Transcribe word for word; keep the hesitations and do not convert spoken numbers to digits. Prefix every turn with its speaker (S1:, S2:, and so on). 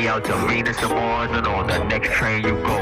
S1: out to Venus and Mars and on the next train you go.